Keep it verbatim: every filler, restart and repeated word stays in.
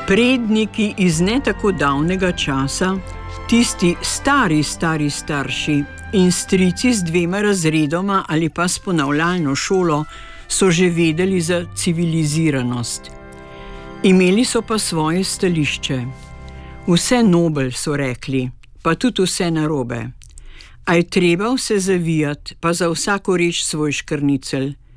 Predniki iz ne tako davnega časa, tisti stari, stari starši in strici z dvema razredoma ali pa s ponavljalno šolo so že vedeli za civiliziranost. Imeli so pa svoje stališče. Vse nobel, so rekli, pa tudi vse narobe. A je treba vse zavijati, pa za vsako reč svoj škrnicel.